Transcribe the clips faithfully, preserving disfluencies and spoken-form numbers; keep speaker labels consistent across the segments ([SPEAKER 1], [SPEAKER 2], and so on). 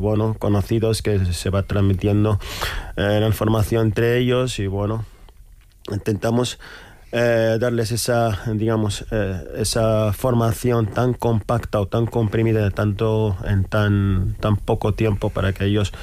[SPEAKER 1] bueno, conocidos, que se va transmitiendo eh, la información entre ellos y bueno, intentamos eh, darles esa, digamos, eh, esa formación tan compacta o tan comprimida tanto en tan, tan poco tiempo para que ellos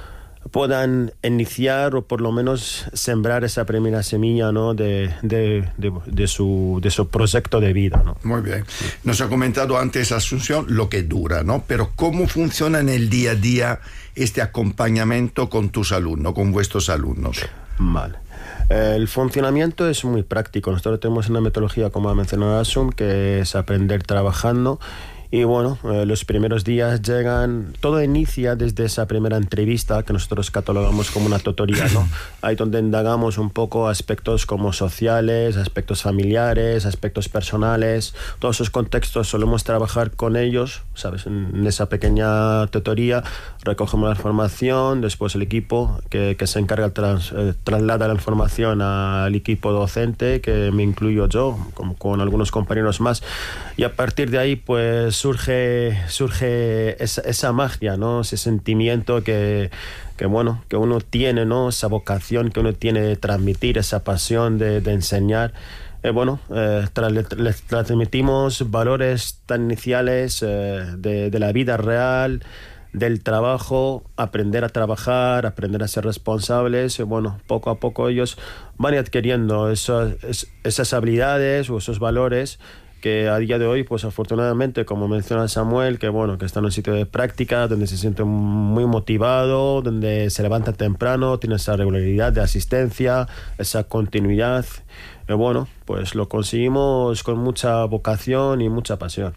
[SPEAKER 1] puedan iniciar o por lo menos sembrar esa primera semilla, ¿no? de, de, de, de, su, de su proyecto de vida, ¿no?
[SPEAKER 2] Muy bien. Nos ha comentado antes, Asunción, lo que dura, ¿no? Pero ¿cómo funciona en el día a día este acompañamiento con tus alumnos, con vuestros alumnos?
[SPEAKER 1] Vale. El funcionamiento es muy práctico. Nosotros tenemos una metodología, como ha mencionado Asun, que es aprender trabajando. Y bueno, eh, los primeros días llegan, todo inicia desde esa primera entrevista que nosotros catalogamos como una tutoría, ¿no? Ahí donde indagamos un poco aspectos como sociales, aspectos familiares, aspectos personales, todos esos contextos solemos trabajar con ellos, ¿sabes? En, en esa pequeña tutoría recogemos la información, después el equipo que, que se encarga de trans, eh, traslada la información al equipo docente, que me incluyo yo, como con algunos compañeros más, y a partir de ahí pues surge surge esa, esa magia, ¿no? Ese sentimiento que, que bueno, que uno tiene, ¿no? Esa vocación que uno tiene de transmitir, esa pasión de, de enseñar. Eh, bueno, eh, tra le, le transmitimos valores tan iniciales eh, de, de la vida real, del trabajo, aprender a trabajar, aprender a ser responsables. Eh, bueno, poco a poco ellos van adquiriendo esas, esas habilidades o esos valores que a día de hoy, pues afortunadamente, como menciona Samuel, que bueno, que está en un sitio de práctica donde se siente muy motivado, donde se levanta temprano, tiene esa regularidad de asistencia, esa continuidad. Y bueno, pues lo conseguimos con mucha vocación y mucha pasión.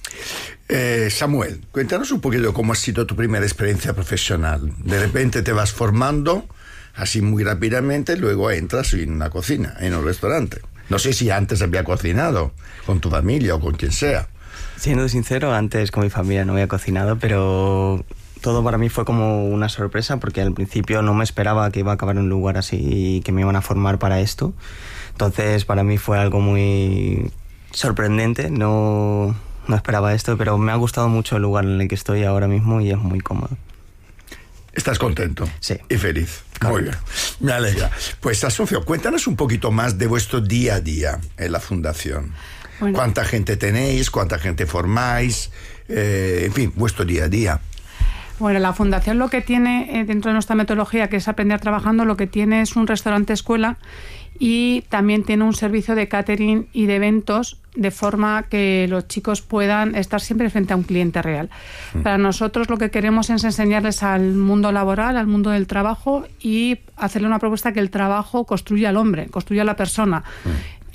[SPEAKER 2] Eh, Samuel, cuéntanos un poquito cómo ha sido tu primera experiencia profesional. De repente te vas formando así muy rápidamente, luego entras en una cocina, en un restaurante. No sé si antes había cocinado con tu familia o con quien sea.
[SPEAKER 3] Siendo sincero, antes con mi familia no había cocinado, pero todo para mí fue como una sorpresa porque al principio no me esperaba que iba a acabar en un lugar así y que me iban a formar para esto. Entonces para mí fue algo muy sorprendente, no, no esperaba esto, pero me ha gustado mucho el lugar en el que estoy ahora mismo y es muy cómodo.
[SPEAKER 2] ¿Estás contento?
[SPEAKER 3] Sí.
[SPEAKER 2] Y feliz. Muy bien. Me alegra. Pues, Asunción, cuéntanos un poquito más de vuestro día a día en la Fundación. Bueno. ¿Cuánta gente tenéis? ¿Cuánta gente formáis? Eh, en fin, vuestro día a día.
[SPEAKER 4] Bueno, la Fundación lo que tiene, eh, dentro de nuestra metodología, que es aprender trabajando, lo que tiene es un restaurante escuela y también tiene un servicio de catering y de eventos, de forma que los chicos puedan estar siempre frente a un cliente real. Mm. Para nosotros lo que queremos es enseñarles al mundo laboral, al mundo del trabajo y hacerle una propuesta que el trabajo construya al hombre, construya a la persona. Mm.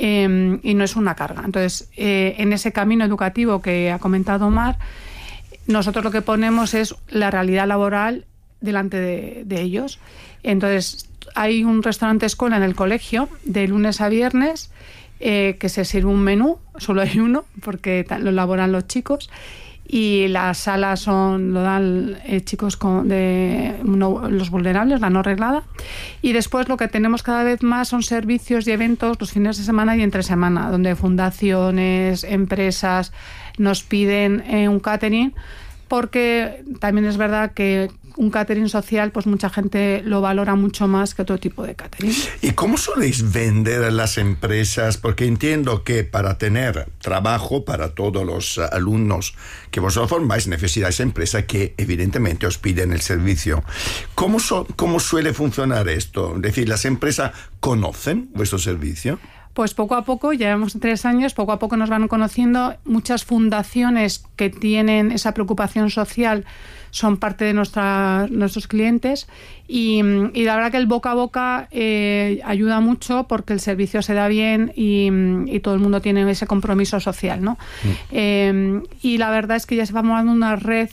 [SPEAKER 4] Eh, y no es una carga. Entonces, eh, en ese camino educativo que ha comentado Omar, nosotros lo que ponemos es la realidad laboral delante de, de ellos. Entonces, hay un restaurante escuela en el colegio de lunes a viernes eh, que se sirve un menú, solo hay uno porque lo elaboran los chicos, y las salas son lo dan eh, chicos con de no, los vulnerables, la no reglada, y después lo que tenemos cada vez más son servicios y eventos los fines de semana y entre semana, donde fundaciones, empresas nos piden eh, un catering, porque también es verdad que un catering social, pues mucha gente lo valora mucho más que otro tipo de catering.
[SPEAKER 2] ¿Y cómo soléis vender a las empresas? Porque entiendo que para tener trabajo para todos los alumnos que vosotros formáis, necesitáis empresas que evidentemente os piden el servicio. ¿Cómo, so, cómo suele funcionar esto? Es decir, ¿las empresas conocen vuestro servicio?
[SPEAKER 4] Pues poco a poco, llevamos tres años, poco a poco nos van conociendo. Muchas fundaciones que tienen esa preocupación social son parte de nuestra, nuestros clientes y, y la verdad que el boca a boca eh, ayuda mucho porque el servicio se da bien y, y todo el mundo tiene ese compromiso social, ¿no? Mm. Eh, y la verdad es que ya se va formando una red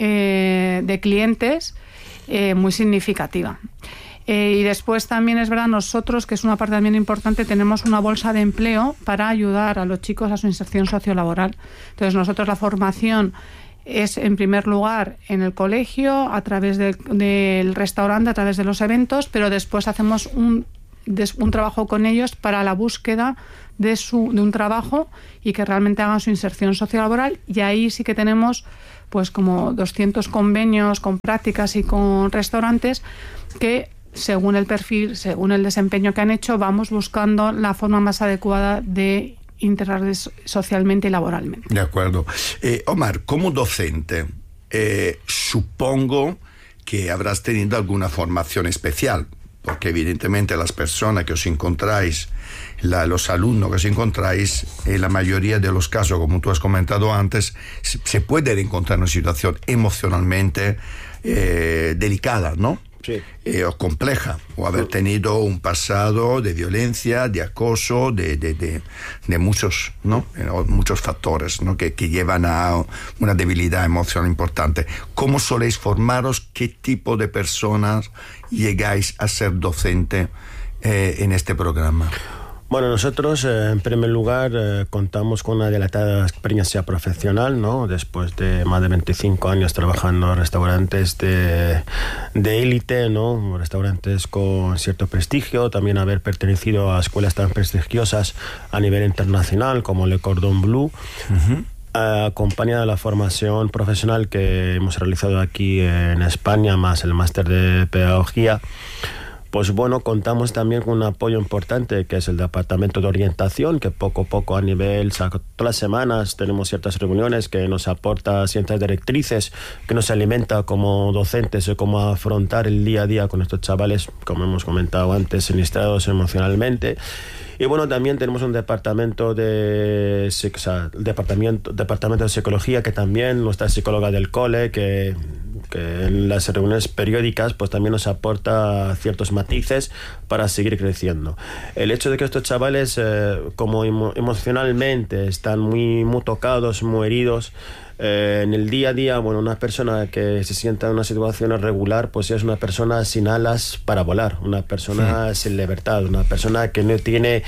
[SPEAKER 4] eh, de clientes eh, muy significativa. Eh, y después también es verdad, nosotros, que es una parte también importante, tenemos una bolsa de empleo para ayudar a los chicos a su inserción sociolaboral. Entonces nosotros la formación es en primer lugar en el colegio, a través de, del restaurante, a través de los eventos, pero después hacemos un, des, un trabajo con ellos para la búsqueda de, su, de un trabajo y que realmente hagan su inserción sociolaboral, y ahí sí que tenemos pues como doscientos convenios con prácticas y con restaurantes que, según el perfil, según el desempeño que han hecho, vamos buscando la forma más adecuada de integrarles socialmente y laboralmente.
[SPEAKER 2] De acuerdo. Eh, Omar, como docente, eh, supongo que habrás tenido alguna formación especial, porque evidentemente las personas que os encontráis, la, los alumnos que os encontráis, en la mayoría de los casos, como tú has comentado antes, se, se pueden encontrar en una situación emocionalmente eh, delicada, ¿no?
[SPEAKER 1] Sí.
[SPEAKER 2] Eh, o compleja, o haber tenido un pasado de violencia, de acoso, de, de, de, de muchos, ¿no? Eh, muchos factores, ¿no? que, que llevan a una debilidad emocional importante. ¿Cómo soléis formaros? ¿Qué tipo de personas llegáis a ser docente eh, en este programa?
[SPEAKER 1] Bueno, nosotros eh, en primer lugar eh, contamos con una dilatada experiencia profesional, ¿no? Después de más de veinticinco años trabajando en restaurantes de, de élite, ¿no? Restaurantes con cierto prestigio, también haber pertenecido a escuelas tan prestigiosas a nivel internacional como Le Cordon Bleu. Uh-huh. Acompañada de la formación profesional que hemos realizado aquí en España, más el máster de pedagogía. Pues bueno, contamos también con un apoyo importante que es el Departamento de Orientación, que poco a poco a nivel, todas las semanas tenemos ciertas reuniones que nos aporta ciertas directrices, que nos alimenta como docentes de cómo afrontar el día a día con estos chavales, como hemos comentado antes, sinistrados emocionalmente. Y bueno, también tenemos un departamento de, o sea, departamento, departamento de psicología, que también nuestra psicóloga del cole, que, que en las reuniones periódicas pues también nos aporta ciertos matices para seguir creciendo. El hecho de que estos chavales, eh, como emo, emocionalmente, están muy, muy tocados, muy heridos, Eh, en el día a día, bueno, una persona que se sienta en una situación irregular, pues es una persona sin alas para volar, una persona sí. sin libertad, una persona que no tiene,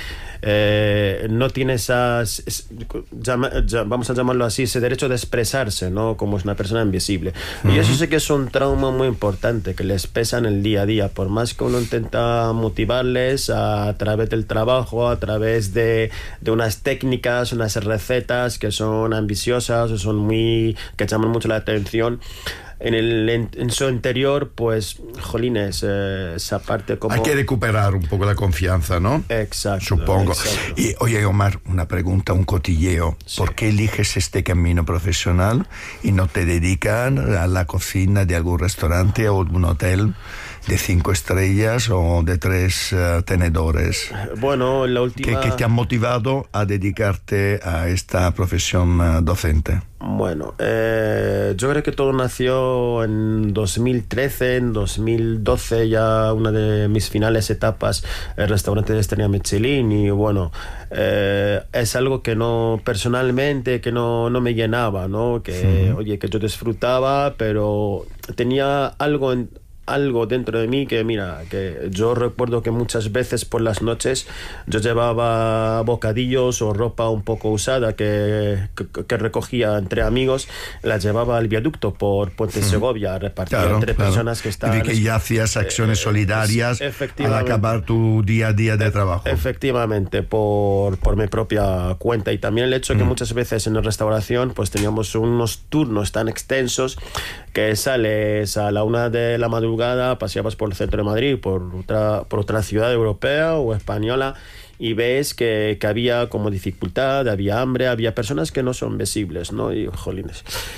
[SPEAKER 1] eh, no tiene esas, es, llama, llama, vamos a llamarlo así, ese derecho de expresarse, ¿no? Como es una persona invisible. Uh-huh. Y eso sí que es un trauma muy importante que les pesa en el día a día, por más que uno intenta motivarles a, a través del trabajo, a través de, de unas técnicas, unas recetas que son ambiciosas o son muy que llaman mucho la atención. En, el, en, en su interior, pues, jolines, eh, esa parte como...
[SPEAKER 2] Hay que recuperar un poco la confianza, ¿no?
[SPEAKER 1] Exacto.
[SPEAKER 2] Supongo.
[SPEAKER 1] Exacto.
[SPEAKER 2] Y, oye, Omar, una pregunta, un cotilleo. Sí. ¿Por qué eliges este camino profesional y no te dedican a la cocina de algún restaurante o un hotel de cinco estrellas o de tres uh, tenedores?
[SPEAKER 1] Bueno, la última...
[SPEAKER 2] ¿Qué, qué te ha motivado a dedicarte a esta profesión uh, docente?
[SPEAKER 1] Bueno, eh, yo creo que todo nació en dos mil trece, en dos mil doce, ya una de mis finales etapas, el restaurante de Estrella Michelin, y bueno, eh, es algo que no, personalmente, que no, no me llenaba, ¿no? Que, sí. Oye, que yo disfrutaba, pero tenía algo en... algo dentro de mí que, mira, que yo recuerdo que muchas veces por las noches yo llevaba bocadillos o ropa un poco usada que, que, que recogía entre amigos, la llevaba al viaducto por Puente sí. Segovia, repartía claro, entre claro. personas que estaban...
[SPEAKER 2] Y que ya hacías acciones eh, solidarias al acabar tu día a día de trabajo.
[SPEAKER 1] Efectivamente, por, por mi propia cuenta. Y también el hecho mm. que muchas veces en la restauración pues teníamos unos turnos tan extensos que sales a la una de la madrugada, paseabas por el centro de Madrid, por otra, por otra ciudad europea o española, y ves que, que había como dificultad, había hambre, había personas que no son visibles, ¿no? Y jolines.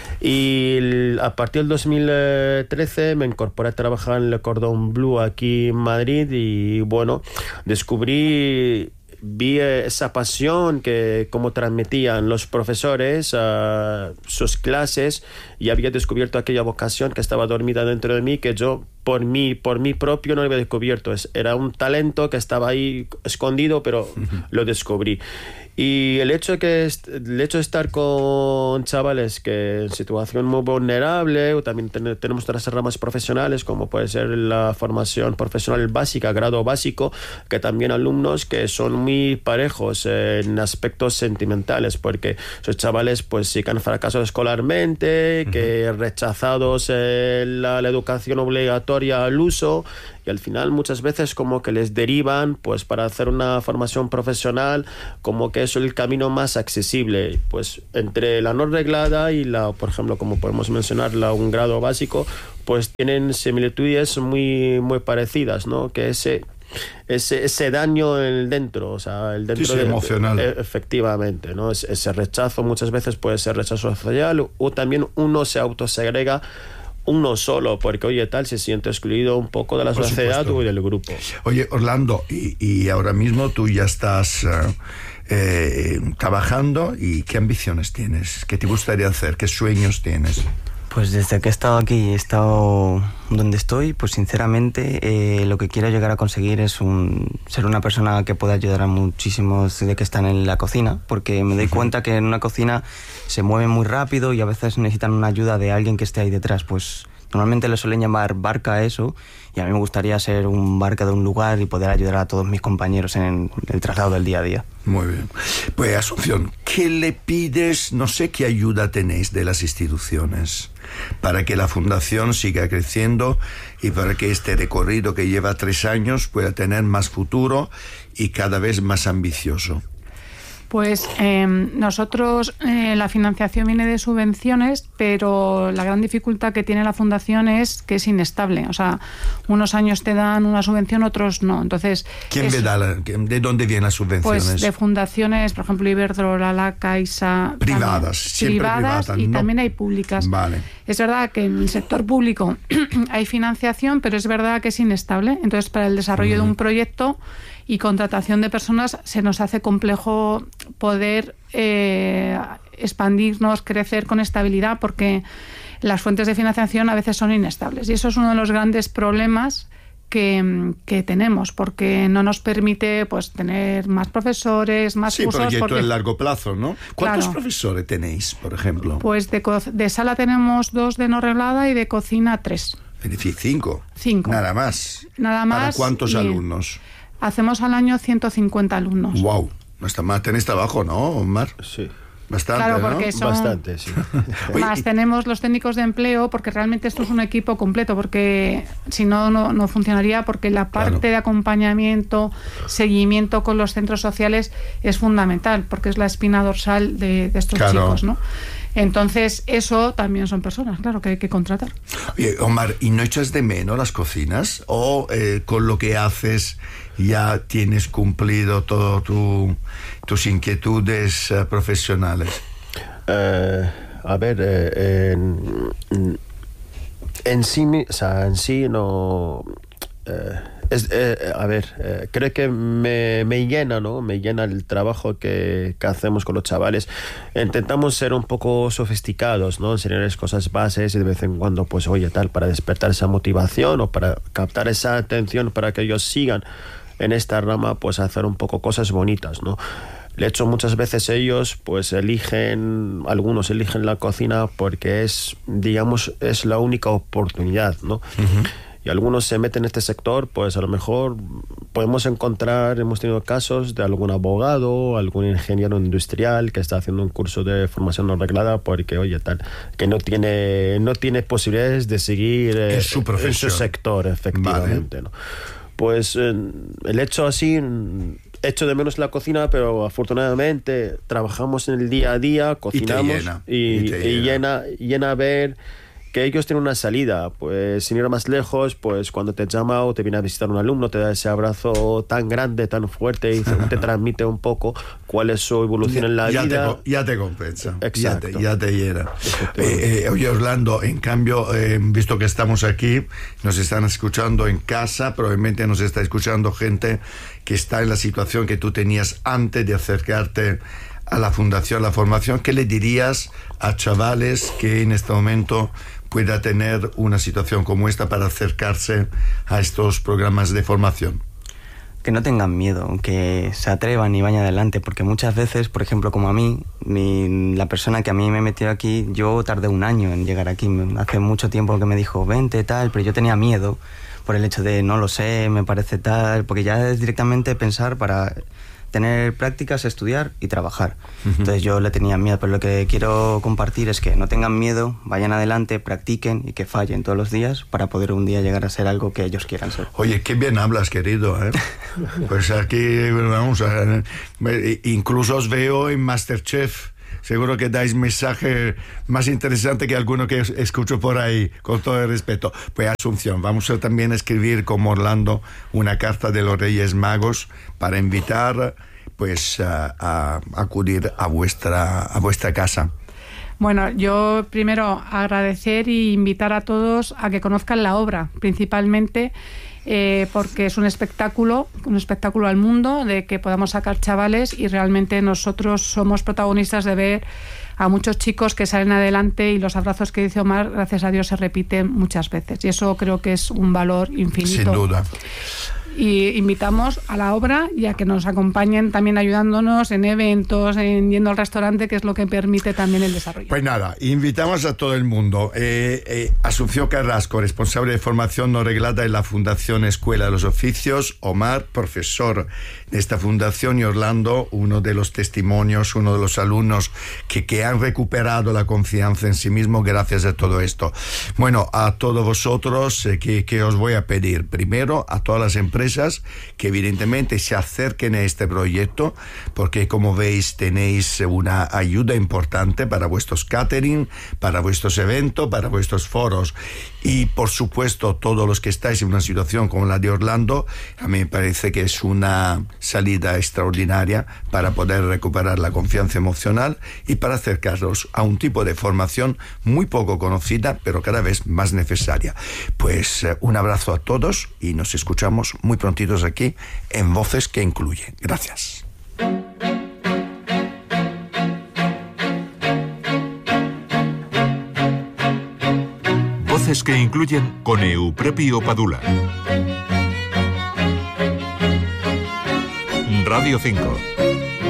[SPEAKER 1] Y el, a partir del dos mil trece me incorporé a trabajar en Le Cordon Bleu aquí en Madrid y bueno, descubrí... vi esa pasión que como transmitían los profesores a sus clases y había descubierto aquella vocación que estaba dormida dentro de mí que yo por mí, por mí propio no había descubierto. Era un talento que estaba ahí escondido, pero uh-huh. lo descubrí. Y el hecho de que el hecho de estar con chavales que en situación muy vulnerable, o también ten, tenemos otras ramas profesionales como puede ser la formación profesional básica, grado básico, que también alumnos que son muy parejos en aspectos sentimentales, porque esos chavales pues sí que han fracasado escolarmente, uh-huh. que rechazados en la, la educación obligatoria introductoria al uso, y al final muchas veces como que les derivan pues para hacer una formación profesional, como que es el camino más accesible, pues entre la no reglada y la, por ejemplo, como podemos mencionar, la un grado básico, pues tienen similitudes muy, muy parecidas, ¿no? Que ese Ese, ese daño en el dentro, o sea, el dentro
[SPEAKER 2] sí, sí,
[SPEAKER 1] de,
[SPEAKER 2] emocional.
[SPEAKER 1] E, efectivamente, ¿no? Ese, ese rechazo muchas veces puede ser rechazo social, o también uno se autosegrega uno solo, porque oye, tal, se siente excluido un poco de la
[SPEAKER 2] Por
[SPEAKER 1] sociedad
[SPEAKER 2] supuesto.
[SPEAKER 1] o del grupo.
[SPEAKER 2] Oye, Orlando, y, y ahora mismo tú ya estás uh, eh, trabajando, y ¿qué ambiciones tienes? ¿Qué te gustaría hacer? ¿Qué sueños tienes?
[SPEAKER 3] Pues desde que he estado aquí y he estado donde estoy, pues sinceramente eh, lo que quiero llegar a conseguir es un, ser una persona que pueda ayudar a muchísimos de que están en la cocina, porque me doy cuenta que en una cocina se mueven muy rápido y a veces necesitan una ayuda de alguien que esté ahí detrás. Pues normalmente le suelen llamar barca a eso, y a mí me gustaría ser un barca de un lugar y poder ayudar a todos mis compañeros en el traslado del día a día.
[SPEAKER 2] Muy bien. Pues Asunción, ¿qué le pides? No sé qué ayuda tenéis de las instituciones para que la fundación siga creciendo y para que este recorrido que lleva tres años pueda tener más futuro y cada vez más ambicioso.
[SPEAKER 4] Pues eh, nosotros, eh, la financiación viene de subvenciones, pero la gran dificultad que tiene la fundación es que es inestable. O sea, unos años te dan una subvención, otros no. Entonces,
[SPEAKER 2] ¿quién
[SPEAKER 4] es,
[SPEAKER 2] me da la, ¿de dónde vienen las subvenciones?
[SPEAKER 4] Pues de fundaciones, por ejemplo, Iberdrola, la Caixa.
[SPEAKER 2] Privadas,
[SPEAKER 4] también,
[SPEAKER 2] siempre
[SPEAKER 4] privadas,
[SPEAKER 2] privadas,
[SPEAKER 4] y
[SPEAKER 2] ¿no?
[SPEAKER 4] también hay públicas.
[SPEAKER 2] Vale.
[SPEAKER 4] Es verdad que en el sector público hay financiación, pero es verdad que es inestable. Entonces, para el desarrollo uh-huh. de un proyecto y contratación de personas se nos hace complejo poder eh, expandirnos, crecer con estabilidad, porque las fuentes de financiación a veces son inestables, y eso es uno de los grandes problemas que, que tenemos, porque no nos permite pues tener más profesores, más
[SPEAKER 2] sí,
[SPEAKER 4] cursos.
[SPEAKER 2] Sí, proyecto
[SPEAKER 4] porque
[SPEAKER 2] a largo plazo, ¿no? ¿Cuántos
[SPEAKER 4] claro.
[SPEAKER 2] profesores tenéis, por ejemplo?
[SPEAKER 4] Pues de, de sala tenemos dos de no reglada y de cocina tres.
[SPEAKER 2] Es decir, cinco.
[SPEAKER 4] Cinco.
[SPEAKER 2] Nada más.
[SPEAKER 4] Nada más.
[SPEAKER 2] ¿Para cuántos
[SPEAKER 4] y,
[SPEAKER 2] alumnos?
[SPEAKER 4] Hacemos al año ciento cincuenta alumnos.
[SPEAKER 2] Wow, no está mal. Tenéis trabajo, ¿no, Omar?
[SPEAKER 1] Sí.
[SPEAKER 2] Bastante,
[SPEAKER 4] claro, porque
[SPEAKER 2] ¿no?
[SPEAKER 4] son...
[SPEAKER 1] Bastante, sí.
[SPEAKER 4] Más tenemos los técnicos de empleo, porque realmente esto es un equipo completo, porque si no, no, no funcionaría, porque la parte claro. de acompañamiento, seguimiento con los centros sociales es fundamental, porque es la espina dorsal de, de estos claro. chicos, ¿no? Entonces, eso también son personas, claro, que hay que contratar.
[SPEAKER 2] Oye, Omar, ¿y no echas de menos las cocinas? ¿O eh, con lo que haces ya tienes cumplido todas tu, tus inquietudes uh, profesionales?
[SPEAKER 1] Eh, a ver, eh, en, en sí, o sea, en sí no... Eh, es, eh, a ver, eh, creo que me, me llena, ¿no? Me llena el trabajo que, que hacemos con los chavales. Intentamos ser un poco sofisticados, ¿no? Enseñarles cosas bases y de vez en cuando, pues, oye, tal, para despertar esa motivación o para captar esa atención para que ellos sigan en esta rama, pues hacer un poco cosas bonitas, ¿no? De hecho, muchas veces ellos, pues, eligen, algunos eligen la cocina porque es, digamos, es la única oportunidad, ¿no? Uh-huh. Y algunos se meten en este sector, pues a lo mejor podemos encontrar, hemos tenido casos de algún abogado, algún ingeniero industrial que está haciendo un curso de formación no reglada porque, oye, tal, que no tiene, no tiene posibilidades de seguir eh,
[SPEAKER 2] su
[SPEAKER 1] en su sector, efectivamente, vale. ¿no? Pues eh, el hecho así, echo de menos la cocina, pero afortunadamente trabajamos en el día a día, cocinamos
[SPEAKER 2] y, llena,
[SPEAKER 1] y,
[SPEAKER 2] y,
[SPEAKER 1] y llena, llena ver que ellos tienen una salida, pues sin ir más lejos, pues cuando te llama o te viene a visitar un alumno, te da ese abrazo tan grande, tan fuerte y te transmite un poco cuál es su evolución
[SPEAKER 2] ya,
[SPEAKER 1] en la
[SPEAKER 2] ya
[SPEAKER 1] vida.
[SPEAKER 2] Te, ya te compensa,
[SPEAKER 1] exacto.
[SPEAKER 2] ya te, ya te llena. Eh, eh, oye, Orlando, en cambio, eh, visto que estamos aquí, nos están escuchando en casa, probablemente nos está escuchando gente que está en la situación que tú tenías antes de acercarte a la fundación, a la formación. ¿Qué le dirías a chavales que en este momento pueda tener una situación como esta para acercarse a estos programas de formación?
[SPEAKER 3] Que no tengan miedo, que se atrevan y vayan adelante, porque muchas veces, por ejemplo, como a mí, mi, la persona que a mí me metió aquí, yo tardé un año en llegar aquí. Hace mucho tiempo que me dijo, vente, tal, pero yo tenía miedo por el hecho de no lo sé, me parece tal, porque ya es directamente pensar para... tener prácticas, estudiar y trabajar. Uh-huh. Entonces yo le tenía miedo, pero lo que quiero compartir es que no tengan miedo, vayan adelante, practiquen y que fallen todos los días para poder un día llegar a ser algo que ellos quieran ser.
[SPEAKER 2] Oye, qué bien hablas, querido, ¿eh? Pues aquí, vamos, a, incluso os veo en MasterChef. Seguro que dais mensaje más interesante que alguno que escucho por ahí, con todo el respeto. Pues Asunción, vamos a también escribir como Orlando una carta de los Reyes Magos para invitar pues a, a acudir a vuestra, a vuestra casa.
[SPEAKER 4] Bueno, yo primero agradecer e invitar a todos a que conozcan la obra, principalmente eh, porque es un espectáculo, un espectáculo al mundo, de que podamos sacar chavales y realmente nosotros somos protagonistas de ver a muchos chicos que salen adelante y los abrazos que dice Omar, gracias a Dios, se repiten muchas veces y eso creo que es un valor infinito.
[SPEAKER 2] Sin duda.
[SPEAKER 4] Y invitamos a la obra y a que nos acompañen también ayudándonos en eventos, en yendo al restaurante, que es lo que permite también el desarrollo.
[SPEAKER 2] Pues nada, invitamos a todo el mundo. Eh, eh, Asunción Carrasco, responsable de formación no reglada en la Fundación Escuela de los Oficios, Omar, profesor de esta fundación, y Orlando, uno de los testimonios, uno de los alumnos que, que han recuperado la confianza en sí mismo gracias a todo esto. Bueno, a todos vosotros, eh, que, que os voy a pedir, primero, a todas las empresas que evidentemente se acerquen a este proyecto, porque como veis tenéis una ayuda importante para vuestros catering, para vuestros eventos, para vuestros foros, y por supuesto todos los que estáis en una situación como la de Orlando, a mí me parece que es una salida extraordinaria para poder recuperar la confianza emocional y para acercaros a un tipo de formación muy poco conocida pero cada vez más necesaria. Pues eh, un abrazo a todos y nos escuchamos muy prontitos aquí en Voces que Incluyen. Gracias.
[SPEAKER 5] Voces que Incluyen con Eupropio Padula. Radio cinco.